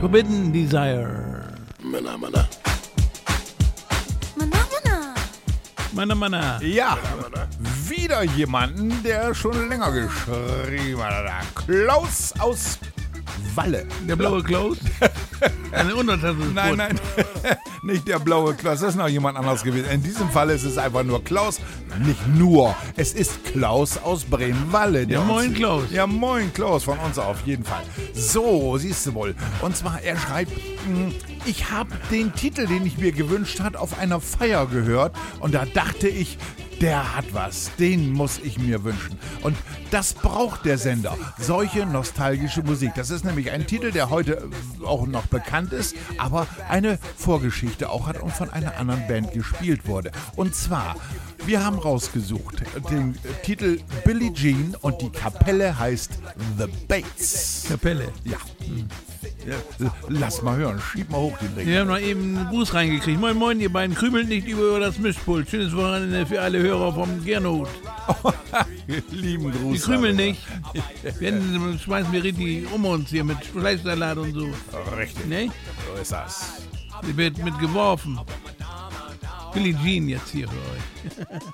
Forbidden Desire. Männer, Männer. Mana. Ja, wieder jemanden, der schon länger geschrieben hat. Klaus aus Walle. Der blaue Klaus? Eine Untertasse. Nein, nicht der blaue Klaus, das ist noch jemand anderes gewesen. In diesem Fall ist es einfach nur Klaus, nicht nur. Es ist Klaus aus Bremen-Walle. Ja, moin Klaus. Ja, moin Klaus, von uns auf jeden Fall. So, siehst du wohl. Und zwar, er schreibt, ich habe den Titel, den ich mir gewünscht habe, auf einer Feier gehört. Und da dachte ich, der hat was, den muss ich mir wünschen. Und das braucht der Sender, solche nostalgische Musik. Das ist nämlich ein Titel, der heute auch noch bekannt ist, aber eine Vorgeschichte auch hat und von einer anderen Band gespielt wurde. Und zwar, wir haben rausgesucht den Titel Billie Jean und die Kapelle heißt The Bates. Kapelle. Ja. Ja, lass mal hören, schieb mal hoch den Ring. Wir haben noch eben einen Gruß reingekriegt. Moin, moin, ihr beiden. Krümelt nicht über das Mischpult. Schönes Wochenende für alle Hörer vom Gernot. Lieben Gruß. Die krümeln nicht. Wenn schmeißen wir richtig um uns hier mit Fleischsalat und so. Richtig. Ne? So ist das. Sie wird mit geworfen. Billie Jean jetzt hier für euch.